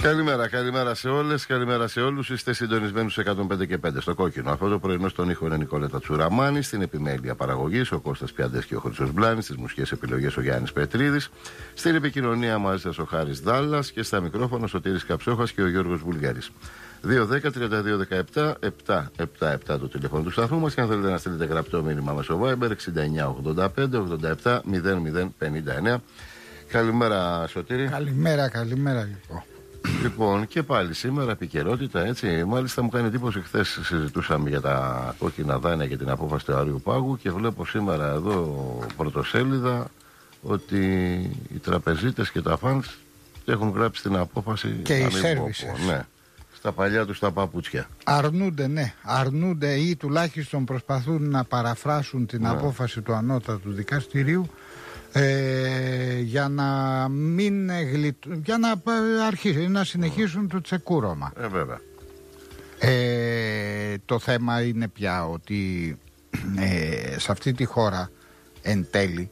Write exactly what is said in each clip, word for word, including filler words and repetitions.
Καλημέρα, καλημέρα σε όλες, καλημέρα σε όλους. Είστε συντονισμένους σε εκατόν πέντε και πέντε στο κόκκινο. Αυτό το πρωινό στον ήχο είναι Νικόλετα Τσουραμάνη, στην επιμέλεια παραγωγής ο Κώστας Πιαντές και ο Χρήστος Μπλάνης, στις μουσικές επιλογές ο Γιάννης Πετρίδης, στην επικοινωνία μαζί σας ο Χάρης Δάλλας και στα μικρόφωνα ο Σωτήρης Καψόχας και ο Γιώργος Βουλγαρής. δύο δέκα τριάντα δύο δεκαεπτά επτακόσια εβδομήντα επτά το τηλέφωνο του σταθμού μας και αν θέλετε να στείλετε γραπτό μήνυμα μέσω Viber εξήντα εννιά ογδόντα πέντε ογδόντα επτά μηδέν μηδέν πενήντα εννέα. Καλημέρα Σωτήρη. Καλημέρα, καλημέρα λοιπόν. Λοιπόν, και πάλι σήμερα επικαιρότητα, έτσι. Μάλιστα μου κάνει εντύπωση, χθες συζητούσαμε για τα κόκκινα δάνεια και την απόφαση του Αριού Πάγου και βλέπω σήμερα εδώ πρωτοσέλιδα ότι οι τραπεζίτες και τα φανς έχουν γράψει την απόφαση. Και οι σέρβισες. Ναι, στα παλιά τους τα παπούτσια. Αρνούνται, ναι. Αρνούνται ή τουλάχιστον προσπαθούν να παραφράσουν την ναι. απόφαση του ανώτατου δικαστηρίου. Ε, για να μην γλιτ... για να αρχίσει να συνεχίσουν mm. το τσεκούρωμα. Ε, βέβαια. Ε, το θέμα είναι πια ότι ε, σε αυτή τη χώρα εν τέλει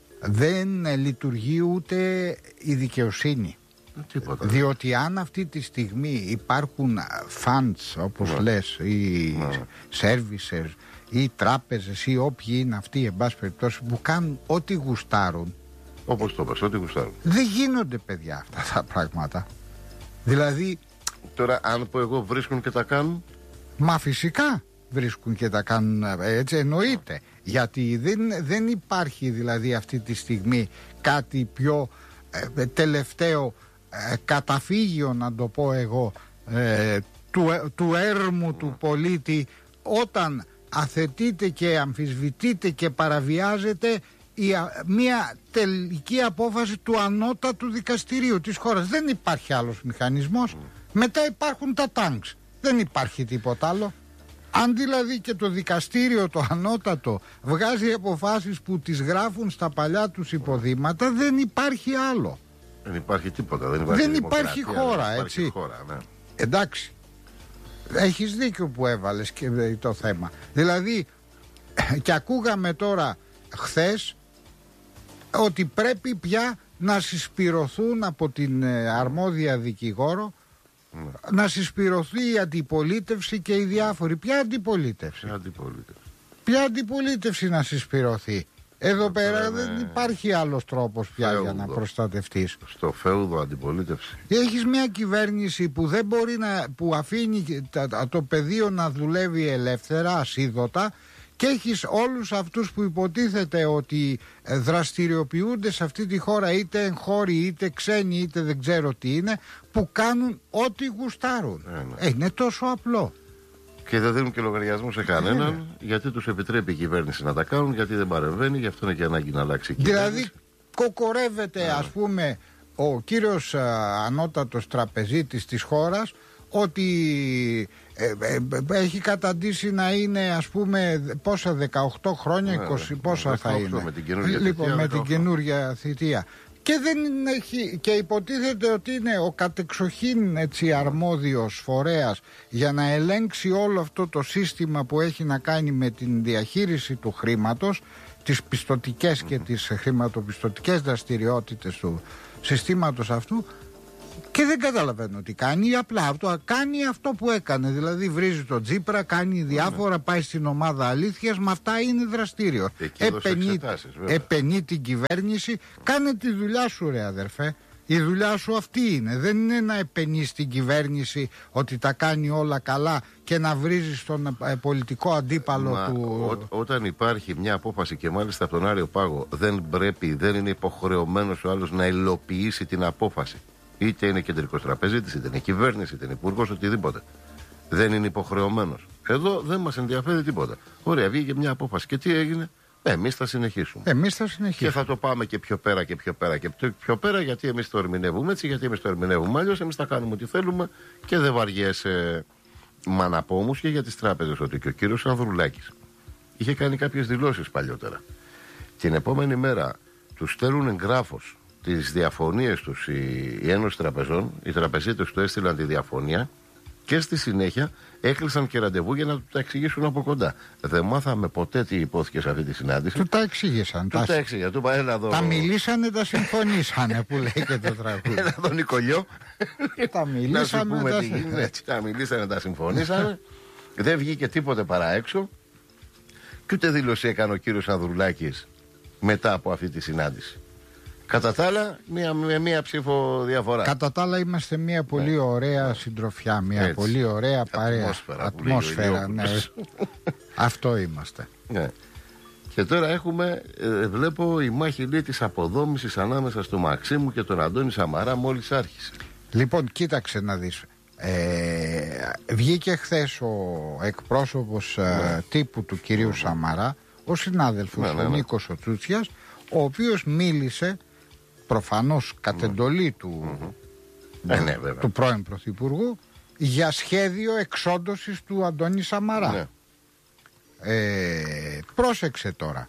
δεν λειτουργεί ούτε η δικαιοσύνη. Τίποτα. Διότι αν αυτή τη στιγμή υπάρχουν funds όπως mm. λες ή mm. services ή τράπεζες ή όποιοι είναι αυτοί εν πάση περιπτώσει που κάνουν ό,τι γουστάρουν. Όπως το πες, ό,τι γουστάρουν. Δεν γίνονται παιδιά αυτά τα πράγματα. Δηλαδή. Τώρα αν πω εγώ βρίσκουν και τα κάνουν. Μα φυσικά βρίσκουν και τα κάνουν, έτσι εννοείται. Γιατί δεν, δεν υπάρχει δηλαδή αυτή τη στιγμή κάτι πιο ε, τελευταίο ε, καταφύγιο να το πω εγώ ε, του, ε, του έρμου mm. του πολίτη όταν αθετείται και αμφισβητείται και παραβιάζεται η, μια τελική απόφαση του ανώτατου δικαστηρίου της χώρας. Δεν υπάρχει άλλος μηχανισμός. Mm. Μετά υπάρχουν τα τάγκς. Δεν υπάρχει τίποτα άλλο. Αν δηλαδή και το δικαστήριο το ανώτατο βγάζει αποφάσεις που τις γράφουν στα παλιά τους υποδήματα, δεν υπάρχει άλλο. Δεν υπάρχει τίποτα. Δεν υπάρχει, δεν υπάρχει χώρα, δεν έτσι. Υπάρχει χώρα, ναι. Εντάξει. Έχεις δίκιο που έβαλες και το θέμα. Δηλαδή και ακούγαμε τώρα χθες ότι πρέπει πια να συσπυρωθούν από την αρμόδια δικηγόρο mm. να συσπυρωθεί η αντιπολίτευση και οι διάφοροι. Ποια αντιπολίτευση? Ποια αντιπολίτευση, Ποια αντιπολίτευση να συσπυρωθεί? Εδώ πέρα είναι... δεν υπάρχει άλλος τρόπος πια φέουδο. Για να προστατευτείς. Στο φέουδο αντιπολίτευση. Έχεις μια κυβέρνηση που δεν μπορεί να, που αφήνει το, το πεδίο να δουλεύει ελεύθερα, ασίδωτα, και έχεις όλους αυτούς που υποτίθεται ότι δραστηριοποιούνται σε αυτή τη χώρα, είτε εγχώροι είτε ξένοι είτε δεν ξέρω τι είναι, που κάνουν ό,τι γουστάρουν. Ε, ναι. ε, είναι τόσο απλό. Και δεν δίνουν και λογαριασμό σε κανέναν, yeah. γιατί τους επιτρέπει η κυβέρνηση να τα κάνουν, γιατί δεν παρεμβαίνει, γι' αυτό είναι και ανάγκη να αλλάξει η κυβέρνηση. Δηλαδή, κοκορεύεται, yeah. ας πούμε, ο κύριος α, ανώτατος τραπεζίτης της χώρας ότι ε, ε, ε, έχει καταντήσει να είναι, ας πούμε, πόσα, δεκαοκτώ χρόνια, yeah, είκοσι, πόσα yeah, θα είναι. Με την καινούργια λοιπόν, θητεία, με την καινούργια θητεία. Και, δεν έχει, και υποτίθεται ότι είναι ο κατεξοχήν έτσι αρμόδιος φορέας για να ελέγξει όλο αυτό το σύστημα που έχει να κάνει με την διαχείριση του χρήματος, τις πιστωτικές mm-hmm. και τις χρηματοπιστωτικές δραστηριότητες του συστήματος αυτού, και δεν καταλαβαίνω τι κάνει. Απλά αυτό, κάνει αυτό που έκανε. Δηλαδή βρίζει τον Τσίπρα, κάνει διάφορα, πάει στην ομάδα αλήθειας. Με αυτά είναι δραστήριο. Επενεί, επενεί την κυβέρνηση. Κάνε τη δουλειά σου, ρε αδερφέ. Η δουλειά σου αυτή είναι. Δεν είναι να επενείς την κυβέρνηση ότι τα κάνει όλα καλά και να βρίζεις τον ε, πολιτικό αντίπαλο Μα, του. Ό, όταν υπάρχει μια απόφαση και μάλιστα από τον Άριο Πάγο, δεν πρέπει, δεν είναι υποχρεωμένος ο άλλος να υλοποιήσει την απόφαση. Είτε είναι κεντρικός τραπεζίτης, είτε είναι κυβέρνηση, είτε είναι υπουργός, οτιδήποτε. Δεν είναι υποχρεωμένος. Εδώ δεν μας ενδιαφέρει τίποτα. Ωραία, βγήκε μια απόφαση. Και τι έγινε? Εμείς θα συνεχίσουμε. Εμείς θα συνεχίσουμε. Και θα το πάμε και πιο πέρα και πιο πέρα και πιο πέρα, γιατί εμείς το ερμηνεύουμε έτσι, γιατί εμείς το ερμηνεύουμε αλλιώς. Εμείς θα κάνουμε ό,τι θέλουμε και δεν βαριέσαι. Μα να πω όμως και για τις τράπεζες ότι και ο κύριος Ανδρουλάκης είχε κάνει κάποιες δηλώσεις παλιότερα. Την επόμενη μέρα του στέλνουν εγγράφος τις διαφωνίες τους η, η Ένωση Τραπεζών, οι τραπεζίτες του έστειλαν τη διαφωνία Και στη συνέχεια έκλεισαν και ραντεβού για να του τα εξηγήσουν από κοντά. Δεν μάθαμε ποτέ τι υπόθηκε σε αυτή τη συνάντηση. Του τα εξήγησαν. Του τα εξήγησαν. Του είπα, έλα εδώ. Τα μιλήσανε, τα συμφωνήσανε που λέει και το τραγούδι. Έλα εδώ, Νικολιό. Τα μιλήσανε, τα, τα... τα μιλήσανε, τα συμφωνήσανε. Δεν βγήκε τίποτε παρά έξω. Και ούτε δήλωση έκανε ο κύριος Ανδρουλάκης μετά από αυτή τη συνάντηση. Κατά τα άλλα, μία, με μία ψήφο διαφορά. Κατά τα άλλα, είμαστε μία πολύ ναι. ωραία συντροφιά, μία έτσι. Πολύ ωραία παρέα. Ατμόσφαιρα. Ατμόσφαιρα, ναι. Αυτό είμαστε. Ναι. Και τώρα έχουμε, ε, βλέπω η μάχη λέει της αποδόμησης ανάμεσα στο Μαξίμου και τον Αντώνη Σαμαρά μόλις άρχισε. Λοιπόν, κοίταξε να δεις. Ε, βγήκε χθες ο εκπρόσωπος ναι. ε, τύπου του κυρίου ναι. Σαμαρά, ο συνάδελφος, ναι, ναι, ναι. ο Νίκος ο Τσούτσιας, ο οποίος μίλησε προφανώς κατ' εντολή του, mm-hmm. ε, ναι, του πρώην Πρωθυπουργού για σχέδιο εξόντωσης του Αντώνη Σαμαρά. Ναι. Ε, πρόσεξε τώρα.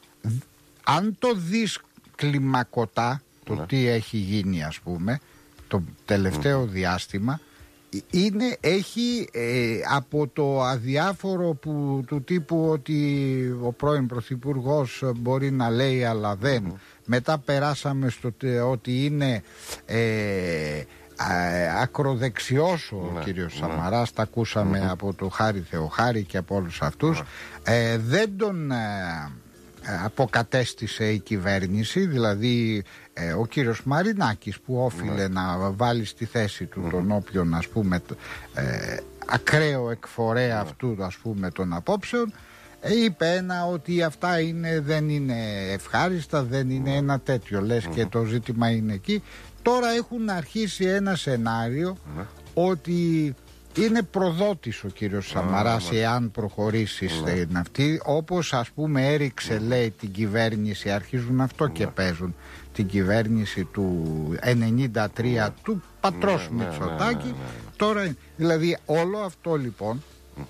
Αν το δεις κλιμακωτά το ναι. τι έχει γίνει, ας πούμε, το τελευταίο mm. διάστημα, είναι, έχει ε, από το αδιάφορο που, του τύπου ότι ο πρώην Πρωθυπουργός μπορεί να λέει αλλά δεν, mm. μετά περάσαμε στο ότι είναι ε, α, ακροδεξιός ο mm. κύριος mm. Σαμαράς, τα ακούσαμε mm. από το Χάρη Θεοχάρη και από όλους αυτούς, mm. ε, δεν τον ε, αποκατέστησε η κυβέρνηση, δηλαδή ε, ο κύριος Μαρινάκης που όφιλε mm. να βάλει στη θέση του mm. τον όποιον, ας πούμε, ε, ακραίο εκφορέα mm. αυτού, ας πούμε, των απόψεων, ε, είπε ένα ότι αυτά είναι, δεν είναι ευχάριστα, δεν είναι mm. ένα τέτοιο, λες mm. και το ζήτημα είναι εκεί. Τώρα έχουν αρχίσει ένα σενάριο mm. ότι είναι προδότης ο κύριος Σαμαράς, εάν προχωρήσει στην αυτή, όπως ας πούμε έριξε, λέει, την κυβέρνηση, αρχίζουν αυτό και παίζουν, την κυβέρνηση του ενενήντα τρία του πατρός Μητσοτάκη. Τώρα, δηλαδή όλο αυτό λοιπόν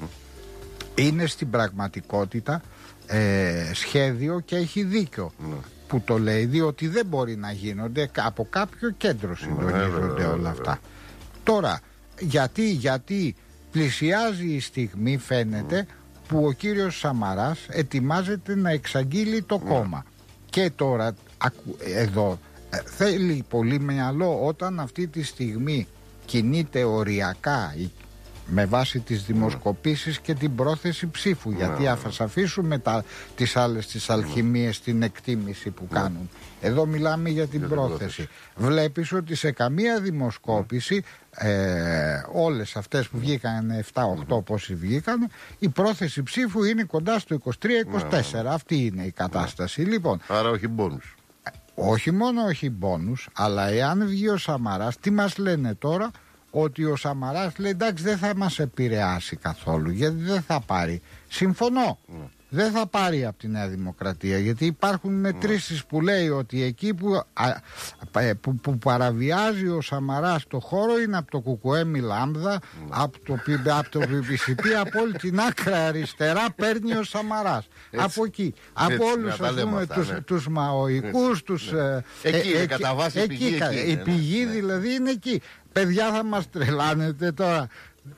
είναι στην πραγματικότητα ε, σχέδιο και έχει δίκιο που το λέει, διότι δεν μπορεί να γίνονται από κάποιο κέντρο συντονίζονται όλα αυτά. Τώρα, γιατί, γιατί πλησιάζει η στιγμή, φαίνεται, που ο κύριος Σαμαράς ετοιμάζεται να εξαγγείλει το κόμμα. Και τώρα, εδώ, θέλει πολύ μυαλό όταν αυτή τη στιγμή κινείται οριακά με βάση τις δημοσκοπήσεις και την πρόθεση ψήφου, γιατί ας αφήσουμε τα, τις άλλες τις αλχημίες, την εκτίμηση που κάνουν. Εδώ μιλάμε για την πρόθεση. Βλέπεις ότι σε καμία δημοσκόπηση, ε, όλες αυτές που βγήκαν επτά οκτώ πόσοι βγήκαν, η πρόθεση ψήφου είναι κοντά στο είκοσι τρία είκοσι τέσσερα. Αυτή είναι η κατάσταση. Λοιπόν, άρα όχι μπόνους. Όχι μόνο όχι μπόνους, αλλά εάν βγει ο Σαμαράς, τι μας λένε τώρα? Ότι ο Σαμαράς λέει εντάξει, δεν θα μας επηρεάσει καθόλου, γιατί δεν θα πάρει. Συμφωνώ. Mm. Δεν θα πάρει από τη Νέα Δημοκρατία, γιατί υπάρχουν μετρήσεις που λέει ότι εκεί που, α, που, που παραβιάζει ο Σαμαράς το χώρο είναι από το Κουκουέμι Λάμδα, mm. από το, από το πι πι σι πι, από όλη την άκρα αριστερά παίρνει ο Σαμαράς. Έτσι, από εκεί. Έτσι, από όλους, ας πούμε, αυτά, τους, ναι. τους μαοϊκούς, τους... Ναι. Εκεί είναι, ε, κατά βάση η πηγή. Εκεί, η πηγή ναι. δηλαδή είναι εκεί. Παιδιά, θα μας τρελάνετε τώρα.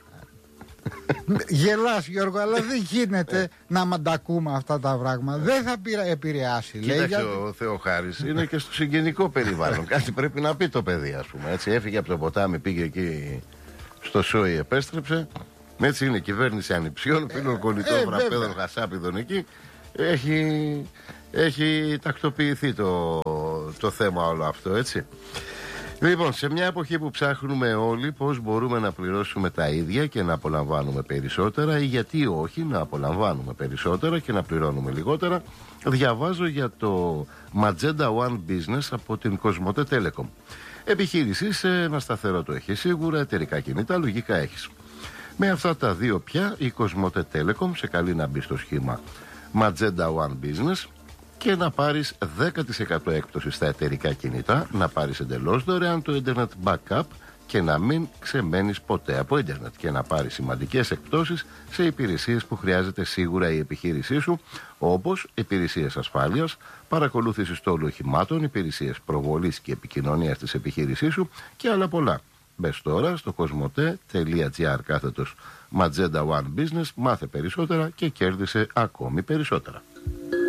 Γελάς, Γιώργο, αλλά δεν γίνεται να μαντακούμε αυτά τα πράγματα. Δεν θα επηρεάσει. Κοίταξε, γιατί... ο Θεοχάρης είναι και στο συγγενικό περιβάλλον. Κάτι πρέπει να πει το παιδί, ας πούμε. Έτσι, έφυγε από το ποτάμι, πήγε εκεί στο Σόι, επέστρεψε. Έτσι είναι, κυβέρνηση ανιψιών, φίλων κολλητών, ε, βραπέδων, χασάπιδων εκεί. Έχει, έχει τακτοποιηθεί το, το θέμα όλο αυτό, έτσι. Λοιπόν, σε μια εποχή που ψάχνουμε όλοι πώς μπορούμε να πληρώσουμε τα ίδια και να απολαμβάνουμε περισσότερα, ή γιατί όχι να απολαμβάνουμε περισσότερα και να πληρώνουμε λιγότερα, διαβάζω για το Magenta One Business από την Κοσμοτέ Telecom. Επιχείρηση σε ένα σταθερό το έχει σίγουρα, εταιρικά κινητά λογικά έχεις. Με αυτά τα δύο πια η Κοσμοτέ Telecom σε καλεί να μπει στο σχήμα Magenta One Business και να πάρεις δέκα τοις εκατό έκπτωση στα εταιρικά κινητά, να πάρεις εντελώς δωρεάν το Internet Backup και να μην ξεμένεις ποτέ από Internet και να πάρεις σημαντικές εκπτώσεις σε υπηρεσίες που χρειάζεται σίγουρα η επιχείρησή σου, όπως υπηρεσίες ασφάλειας, παρακολούθηση στόλου οχημάτων, υπηρεσίες προβολής και επικοινωνίας της επιχείρησής σου και άλλα πολλά. Μπες τώρα στο κοσμοτέ.gr κάθετος Magenta One Business, μάθε περισσότερα και κέρδισε ακόμη περισσότερα.